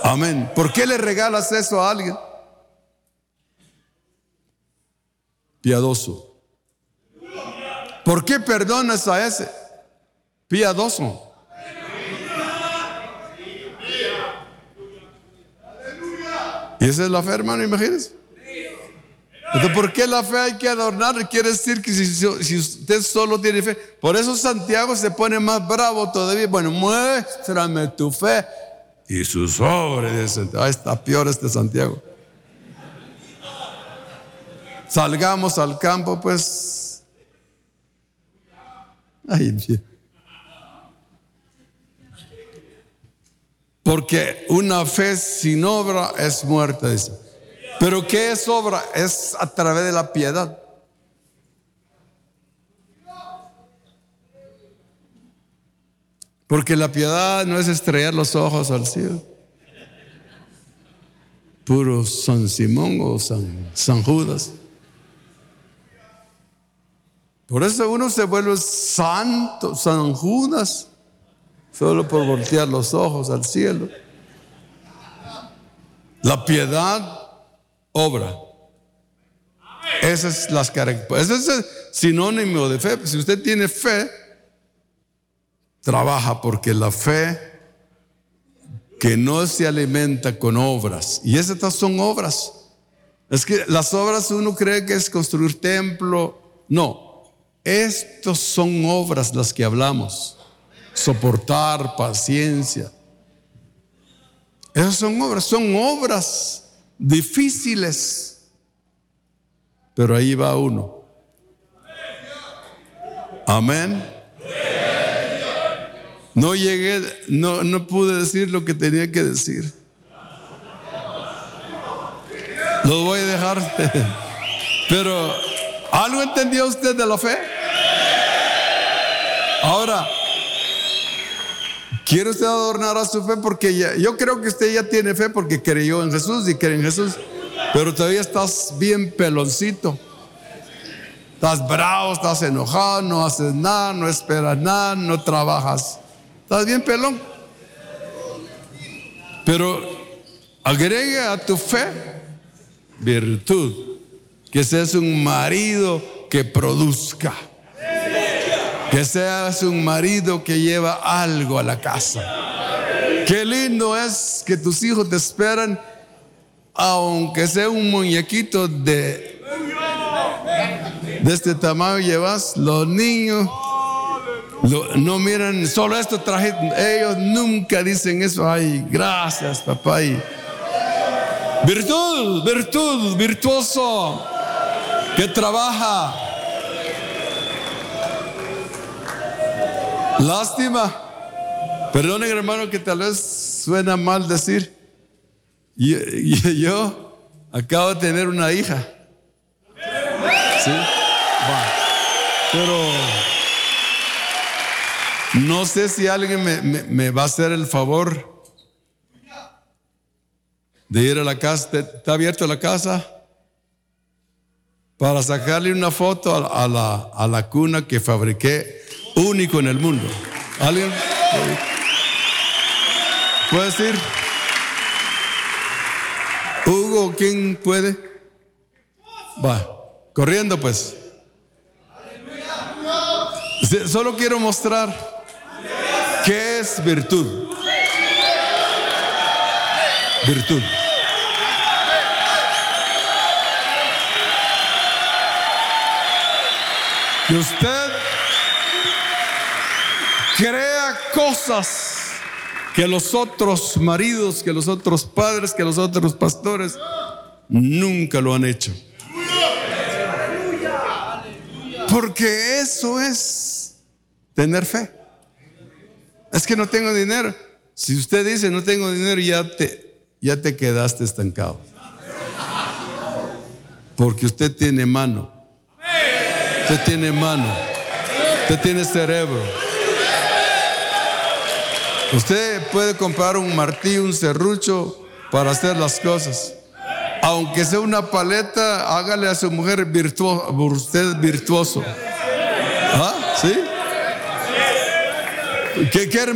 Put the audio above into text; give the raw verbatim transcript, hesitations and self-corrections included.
Amén. ¿Por qué le regalas eso a alguien? Piadoso. ¿Por qué perdonas a ese? Piadoso. Y esa es la fe, hermano, imagínense. Entonces, ¿por qué la fe hay que adornar? Quiere decir que si, si usted solo tiene fe. Por eso Santiago se pone más bravo todavía. Bueno, muéstrame tu fe y sus obras. Ahí está peor este Santiago. Salgamos al campo, pues. Ay, Dios. Porque una fe sin obra es muerta, dice. Pero ¿qué es obra? Es a través de la piedad. Porque la piedad no es estrellar los ojos al cielo. Puro San Simón o San, San Judas. Por eso uno se vuelve santo, San Judas, solo por voltear los ojos al cielo. La piedad obra. Esas es las características. Ese es el sinónimo de fe. Si usted tiene fe, trabaja, porque la fe que no se alimenta con obras, y esas son obras. Es que las obras uno cree que es construir templo. No, estos son obras las que hablamos. Soportar, paciencia. Esas son obras, son obras difíciles, pero ahí va uno. Amén. No llegué, no, no pude decir lo que tenía que decir. Lo voy a dejar. Pero, ¿algo entendió usted de la fe? Ahora, ¿quiere usted adornar a su fe? Porque ya, yo creo que usted ya tiene fe porque creyó en Jesús y cree en Jesús. Pero todavía estás bien peloncito. Estás bravo, estás enojado, no haces nada, no esperas nada, no trabajas. Estás bien pelón. Pero agregue a tu fe virtud. Que seas un marido que produzca. Que seas un marido que lleva algo a la casa. Qué lindo es que tus hijos te esperan, aunque sea un muñequito de, de este tamaño llevas. Los niños lo, no miran, solo esto traje. Ellos nunca dicen eso. Ay, gracias, papá. Y virtud, virtud, virtuoso, que trabaja. Lástima, perdonen, hermano, que tal vez suena mal decir. Yo, yo, yo acabo de tener una hija. ¿Sí? Va. Pero no sé si alguien me, me, me va a hacer el favor de ir a la casa. ¿Está abierta la casa? Para sacarle una foto a, a, la, a la cuna que fabriqué, único en el mundo. ¿Alguien puede decir? Hugo, ¿quién puede? Va, corriendo pues. Solo quiero mostrar qué es virtud. Virtud. Que usted crea cosas que los otros maridos, que los otros padres, que los otros pastores nunca lo han hecho. Porque eso es tener fe. Es que no tengo dinero. Si usted dice no tengo dinero, ya te, ya te quedaste estancado. Porque usted tiene mano. Usted tiene mano. Usted tiene cerebro. Usted puede comprar un martillo, un serrucho para hacer las cosas. Aunque sea una paleta, hágale a su mujer virtuoso, usted virtuoso. ¿Ah? ¿Sí? ¿Qué, qué